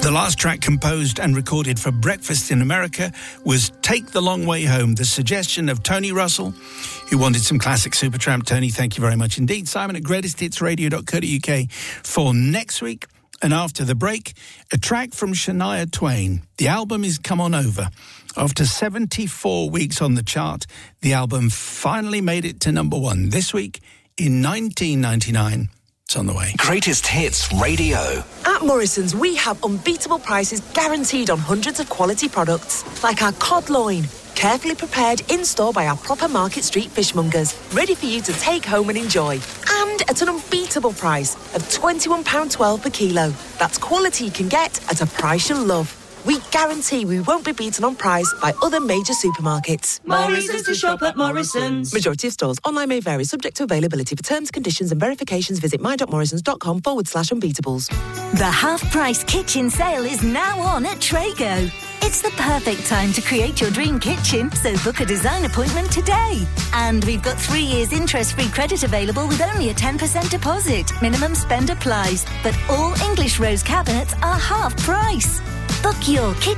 The last track composed and recorded for Breakfast in America was Take the Long Way Home, the suggestion of Tony Russell, who wanted some classic Supertramp. Tony, thank you very much indeed. Simon at greatesthitsradio.co.uk for next week. And after the break, a track from Shania Twain. The album is Come On Over. After 74 weeks on the chart, the album finally made it to number one. This week, in 1999, it's on the way. Greatest Hits Radio. At Morrison's, we have unbeatable prices guaranteed on hundreds of quality products, like our cod loin, carefully prepared in-store by our proper Market Street fishmongers, ready for you to take home and enjoy. And at an unbeatable price of £21.12 per kilo. That's quality you can get at a price you'll love. We guarantee we won't be beaten on price by other major supermarkets. Morrison's to shop at Morrison's. Majority of stores. Online may vary, subject to availability. For terms, conditions and verifications, visit my.morrisons.com/unbeatables. The half-price kitchen sale is now on at Trago. It's the perfect time to create your dream kitchen, so book a design appointment today. And we've got 3 years interest-free credit available with only a 10% deposit. Minimum spend applies, but all English rose cabinets are half price. Book your kitchen